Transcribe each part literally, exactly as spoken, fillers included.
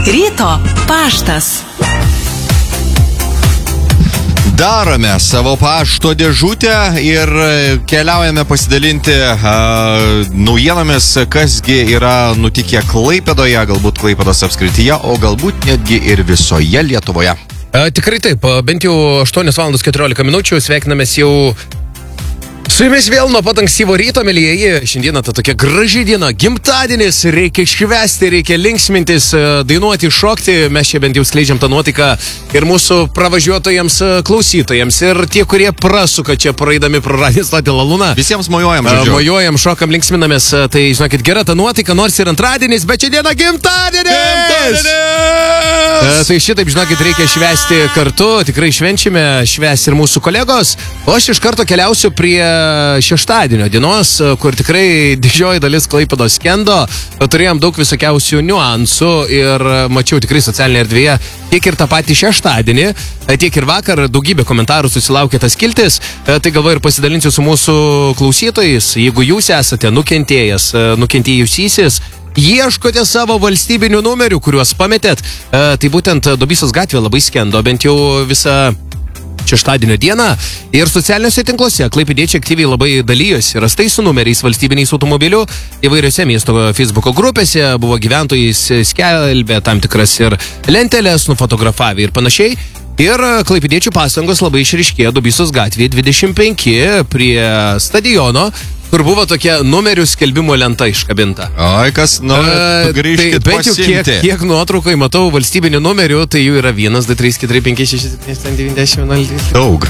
Ryto paštas. Darome savo pašto dėžutę ir keliaujame pasidalinti uh, naujienomis, kasgi yra nutikę Klaipėdoje, galbūt Klaipėdos apskrityje, o galbūt netgi ir visoje Lietuvoje. A, tikrai taip, bent jau aštuonios valandos keturiolika minučių, sveikinamės jau su jumis vėl nuo pat ankstyvo ryto, mielieji. Šiandieną ta tokia graži diena, gimtadienis, reikia švęsti, reikia linksmintis, dainuoti, šokti. Mes čia bent jau skleidžiam tą nuotaiką ir mūsų pravažiuotojams, klausytojams ir tie, kurie prasuka čia praeidami pro radijo stotį Lalūną. Visiems mojuojam, žodžiu. Mojuojam, šokam, linksminamės. Tai, žinokit, gera ta nuotaika, nors ir antradienis, bet šiandieną gimtadienis! Gimtadienis! Tai šitaip, žinokit, reikia švęsti kartu. Tikrai švenčiame, švęs ir mūsų kolegos. O aš iš karto keliausiu prie šeštadienio dienos, kur tikrai didžioji dalis Klaipėdos skendo. Turėjom daug visokiausių niuansų ir mačiau tikrai socialinėje erdvėje tiek ir tą patį šeštadienį, tiek ir vakar daugybė komentarų susilaukė tas kiltis. Tai galvoju ir pasidalinsiu su mūsų klausytojais. Jeigu jūs esate nukentėjęs, nukentėjusysis, ieškote savo valstybinių numerių, kuriuos pametėt, tai būtent Dubysos gatvė labai skendo, bent jau visą šeštadienio dieną ir socialiniuose tinkluose klaipėdiečiai aktyviai labai dalyjosi rastais su numeriais valstybiniais automobilių įvairiose miesto Facebooko grupėse, buvo gyventojai skelbė tam tikras ir lenteles, nufotografavę ir panašiai. Ir klaipėdiečių pastangos labai išryškėjo Dubysos gatvėje dvidešimt penki prie stadiono, kur buvo tokia numerių skelbimo lenta iškabinta. Oi, kas nori, grįžkit tai bent jau pasiimti. Kiek, kiek nuotraukai matau valstybinių numerių, tai jų yra vienas, du, trys, keturi, penki, šeši, septyni, devyni, dešimt, vienuolika. Daug.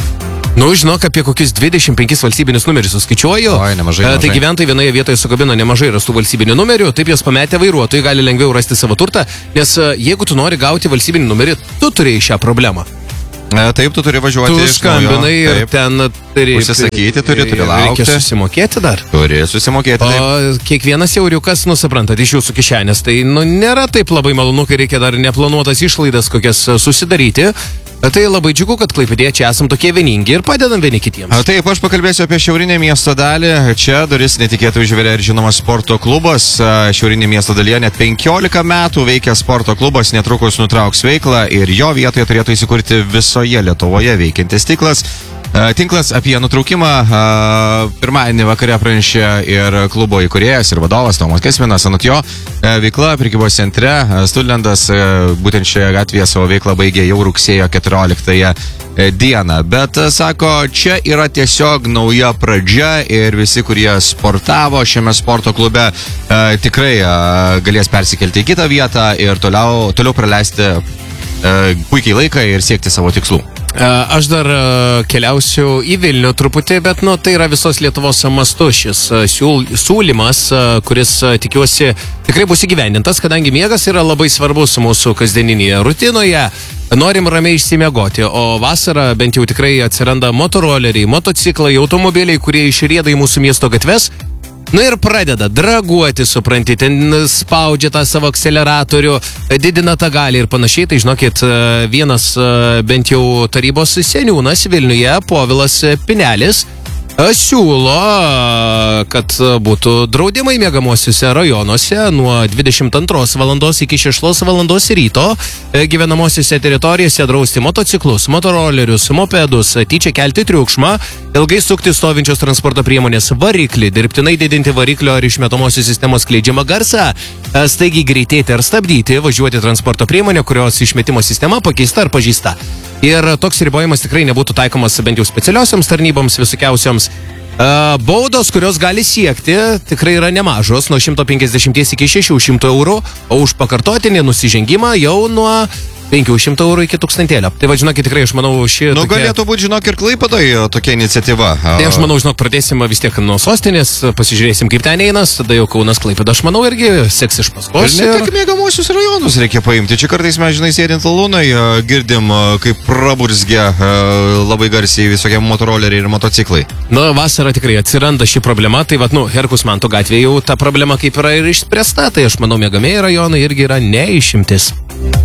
Nu, žinok, apie kokius dvidešimt penkis valstybinius numerius suskaičiuoju. Oi, nemažai, nemažai. Tai gyventojai vienoje vietoje sukabino nemažai rastų valstybinių numerių, taip jos pametę vairuotojai gali lengviau rasti savo turtą, nes jeigu tu nori gauti valstybinį numerį, tu turėjai šią problemą. Taip, tu turi važiuoti tu iš naujo. Tu skambinai ir taip. ten turi... Užsisakyti, turi, turi laukti. Reikia susimokėti dar. Turi susimokėti. O taip. Kiekvienas euriukas, nu, suprantat, iš jūsų kišenės, tai, nu, nėra taip labai malonu, kai reikia dar neplanuotas išlaidas kokias susidaryti. Tai labai džiugu, kad klaipėdiečiai esam tokie vieningi ir padedam vieni kitiems. A, taip, aš pakalbėsiu apie šiaurinę miesto dalį. Čia duris netikėtai užveria ir žinomas sporto klubas. Šiaurinė miesto dalyje net penkiolika metų veikia sporto klubas, netrukus nutrauks veiklą ir jo vietoje turėtų įsikurti visoje Lietuvoje veikiantis tinklas. Tinklas apie nutraukimą pirmadienį vakare pranešė ir klubo įkūrėjas ir vadovas Tomas Kesminas. Anot jo, veikla prekybos centre Studlendas būtent šioje gatvėje savo veiklą baigė jau rugsėjo keturioliktąją dieną. Bet, sako, čia yra tiesiog nauja pradžia ir visi, kurie sportavo šiame sporto klube, tikrai galės persikelti į kitą vietą ir toliau, toliau praleisti puikiai laiką ir siekti savo tikslų. Aš dar keliausiu į Vilnių truputį, bet nu, tai yra visos Lietuvos mastu šis siūl, siūlymas, kuris tikiuosi tikrai bus įgyvendintas, kadangi miegas yra labai svarbus mūsų kasdieninėje rutinoje. Norim ramiai išsimiegoti, o vasarą bent jau tikrai atsiranda motoroleriai, motociklai, automobiliai, kurie išrieda į mūsų miesto gatves. Nu ir pradeda draguoti, supranti, ten spaudžia tą savo akceleratorių, didina tą galį ir panašiai. Tai žinokit, vienas bent jau tarybos seniūnas Vilniuje, Povilas Pinelis, siūlo, kad būtų draudimai miegamosiuose rajonuose nuo dvidešimt antros valandos iki šeštos valandos ryto gyvenamosiuose teritorijose drausti motociklus, motorolerius, mopedus, tyčia kelti triukšmą, ilgai sukti stovinčios transporto priemonės variklį, dirbtinai didinti variklio ar išmetamosios sistemos skleidžiamą garsą, staigiai greitėti ar stabdyti, važiuoti transporto priemonę, kurios išmetimo sistema pakeista ar pažįsta. Ir toks ribojimas tikrai nebūtų taikomas bent jau specialiosioms tarnyboms, visokiausioms. Baudos, kurios gali siekti, tikrai yra nemažos, nuo šimto penkiasdešimties iki šešių šimtų eurų, o už pakartotinį nusižengimą jau nuo penkių šimtų eurų iki tūkstantėlio. Tai va, žinokit, tikrai aš manau ši... Nu, tokia... galėtų būti, žinok, ir Klaipėdoje tokia iniciatyva. Tai aš manau, žinok, pradėsim vis tiek nuo sostinės, pasižiūrėsim, kaip ten einas, tada jau Kaunas Klaipėda, aš manau, irgi seks iš paskos. Ir ne tik miegamosius rajonus reikia paimti. Čia kartais mes, žinai, sėdint Lalūnai, girdim, kaip praburzgia labai garsiai visokie motoroleriai ir motociklai. Na, vasarą tikrai atsiranda ši problema, tai va, nu, Herkus Manto gatvėje jau ta problema kaip yra ir išspręsta, tai aš manau, miegamieji rajonai irgi yra neišimtis.